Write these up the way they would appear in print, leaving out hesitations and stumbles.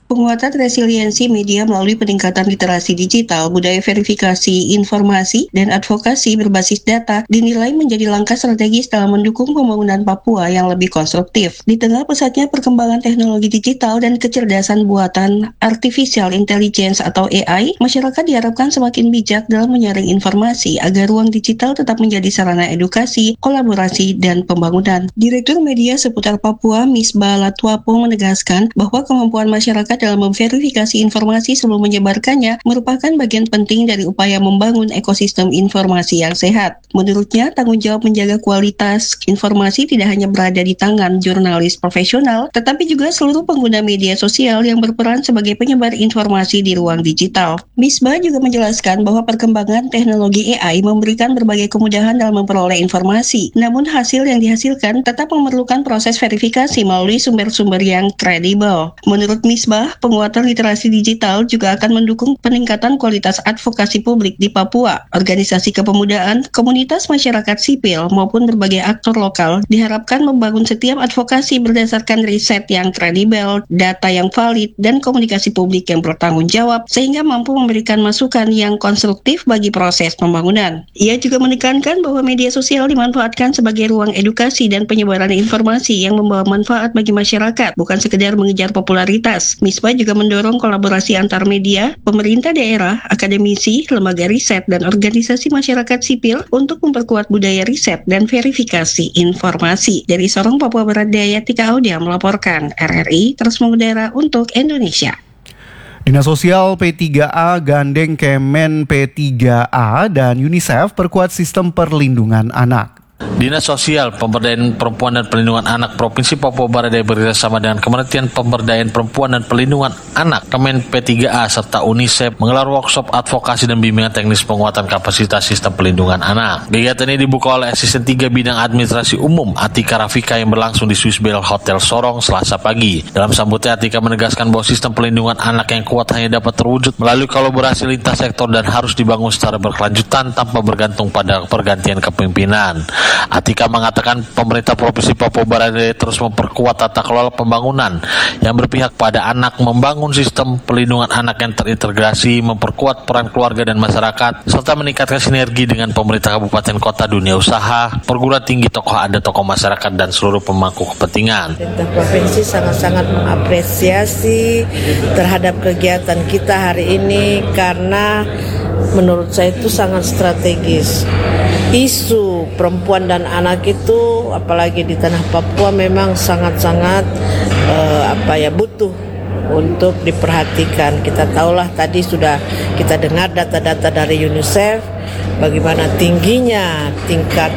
Penguatan resiliensi media melalui peningkatan literasi digital, budaya verifikasi informasi, dan advokasi berbasis data dinilai menjadi langkah strategis dalam mendukung pembangunan Papua yang lebih konstruktif. Di tengah pesatnya perkembangan teknologi digital dan kecerdasan buatan artificial intelligence atau AI, masyarakat diharapkan semakin bijak dalam menyaring informasi agar ruang digital tetap menjadi sarana edukasi, kolaborasi, dan pembangunan. Direktur Media seputar Papua, Misbah Latwapo, menegaskan bahwa kemampuan masyarakat dalam memverifikasi informasi sebelum menyebarkannya merupakan bagian penting dari upaya membangun ekosistem informasi yang sehat. Menurutnya, tanggung jawab menjaga kualitas informasi tidak hanya berada di tangan jurnalis profesional, tetapi juga seluruh pengguna media sosial yang berperan sebagai penyebar informasi di ruang digital. Misbah juga menjelaskan bahwa perkembangan teknologi AI memberikan berbagai kemudahan dalam memperoleh informasi, namun hasil yang dihasilkan tetap memerlukan proses verifikasi melalui sumber-sumber yang kredibel. Menurut Misbah, penguatan literasi digital juga akan mendukung peningkatan kualitas advokasi publik di Papua. Organisasi kepemudaan, komunitas masyarakat sipil, maupun berbagai aktor lokal diharapkan membangun setiap advokasi berdasarkan riset yang kredibel, data yang valid, dan komunikasi publik yang bertanggung jawab, sehingga mampu memberikan masukan yang konstruktif bagi proses pembangunan. Ia juga menekankan bahwa media sosial dimanfaatkan sebagai ruang edukasi dan penyebaran informasi yang membawa manfaat bagi masyarakat, bukan sekedar mengejar popularitas. Misbah juga mendorong kolaborasi antar media, pemerintah daerah, akademisi, lembaga riset, dan organisasi masyarakat sipil untuk memperkuat budaya riset dan verifikasi informasi. Dari Sorong, Papua Barat Daya, Tika Audia melaporkan. RRI terus mengudara untuk Indonesia. Dinas Sosial P3A gandeng Kemen P3A dan UNICEF perkuat sistem perlindungan anak. Dinas Sosial, Pemberdayaan Perempuan dan Perlindungan Anak Provinsi Papua Barat Daya bekerjasama dengan Kementerian Pemberdayaan Perempuan dan Perlindungan Anak, Kemen P3A, serta UNICEF menggelar workshop advokasi dan bimbingan teknis penguatan kapasitas sistem perlindungan anak. Kegiatan ini dibuka oleh Asisten 3 Bidang Administrasi Umum Atika Rafika yang berlangsung di Swiss Bell Hotel Sorong Selasa pagi. Dalam sambutannya, Atika menegaskan bahwa sistem perlindungan anak yang kuat hanya dapat terwujud melalui kolaborasi lintas sektor dan harus dibangun secara berkelanjutan tanpa bergantung pada pergantian kepemimpinan. Atika mengatakan pemerintah Provinsi Papua Barat Daya terus memperkuat tata kelola pembangunan yang berpihak pada anak, membangun sistem perlindungan anak yang terintegrasi, memperkuat peran keluarga dan masyarakat, serta meningkatkan sinergi dengan pemerintah kabupaten kota, dunia usaha, perguruan tinggi, tokoh adat, tokoh masyarakat, dan seluruh pemangku kepentingan. Pemerintah provinsi sangat-sangat mengapresiasi terhadap kegiatan kita hari ini karena menurut saya itu sangat strategis. Isu perempuan dan anak itu apalagi di tanah Papua memang sangat-sangat butuh untuk diperhatikan. Kita tahulah tadi sudah kita dengar data-data dari UNICEF bagaimana tingginya tingkat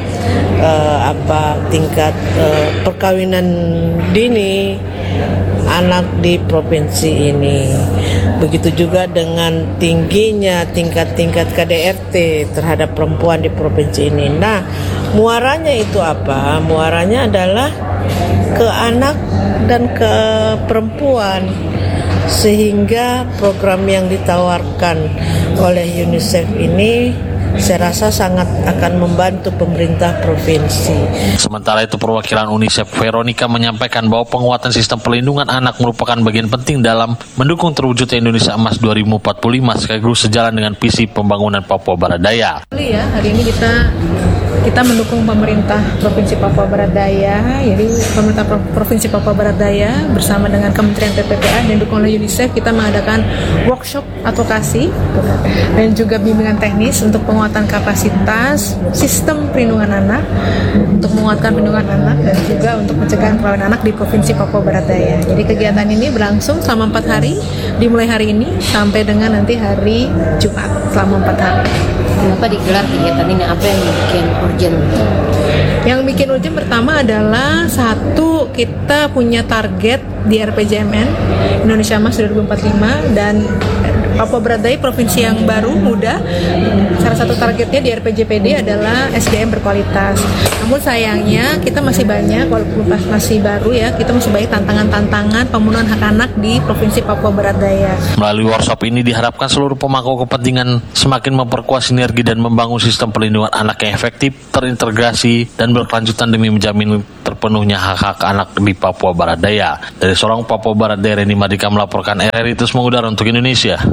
perkawinan dini anak di provinsi ini. Begitu juga dengan tingginya tingkat-tingkat KDRT terhadap perempuan di provinsi ini. Nah, muaranya itu apa? Muaranya adalah ke anak dan ke perempuan. Sehingga program yang ditawarkan oleh UNICEF ini saya rasa sangat akan membantu pemerintah provinsi. Sementara itu, perwakilan UNICEF Veronica menyampaikan bahwa penguatan sistem perlindungan anak merupakan bagian penting dalam mendukung terwujudnya Indonesia Emas 2045 sekaligus sejalan dengan visi pembangunan Papua Barat Daya. Hari ini kita mendukung pemerintah Provinsi Papua Barat Daya, jadi pemerintah Provinsi Papua Barat Daya bersama dengan Kementerian PPPA dan didukung oleh UNICEF, kita mengadakan workshop advokasi dan juga bimbingan teknis untuk penguatan kapasitas sistem perlindungan anak, untuk menguatkan perlindungan anak dan juga untuk pencegahan perkawinan anak di Provinsi Papua Barat Daya. Jadi kegiatan ini berlangsung selama 4 hari, dimulai hari ini sampai dengan nanti hari Jumat selama 4 hari. Kenapa digelar kegiatan ini? Apa yang bikin urgent? Yang bikin urgent pertama adalah satu, kita punya target di RPJMN Indonesia Emas 2045 dan Papua Barat Daya provinsi yang baru, muda. Salah satu targetnya di RPJPD adalah SDM berkualitas. Namun sayangnya kita masih banyak, walaupun masih baru ya, kita masih banyak tantangan-tantangan pemenuhan hak anak di Provinsi Papua Barat Daya. Melalui workshop ini diharapkan seluruh pemangku kepentingan semakin memperkuat sinergi dan membangun sistem perlindungan anak yang efektif, terintegrasi, dan berkelanjutan demi menjamin terpenuhnya hak-hak anak di Papua Barat Daya. Dari Sorong, Papua Barat Daya, Reni Mardika melaporkan. RRI terus mengudara untuk Indonesia.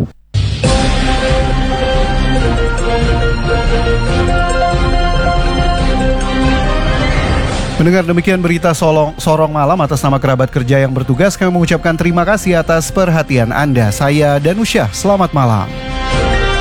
Mendengar demikian berita Sorong Malam, atas nama kerabat kerja yang bertugas, kami mengucapkan terima kasih atas perhatian Anda. Saya Danusyah, selamat malam.